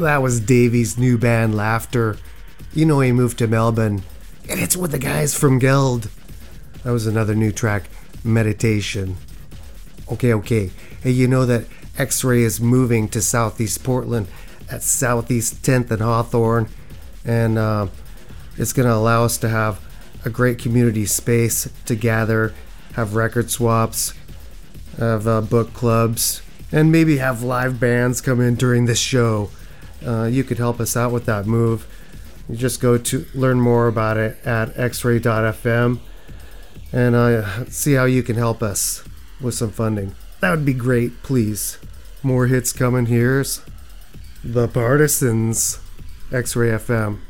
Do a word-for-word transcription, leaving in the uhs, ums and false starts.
that was Davey's new band, Laughter. You know he moved to Melbourne, and it's with the guys from Geld. That was another new track, Meditation. Okay, okay. Hey, you know that X-Ray is moving to Southeast Portland at Southeast tenth and Hawthorne, and uh, it's going to allow us to have a great community space to gather, have record swaps, have uh, book clubs, and maybe have live bands come in during this show. Uh, you could help us out with that move. You just go to learn more about it at x ray dot f m and uh, see how you can help us with some funding. That would be great, please. More hits coming. Here's The Partisans, X-Ray F M.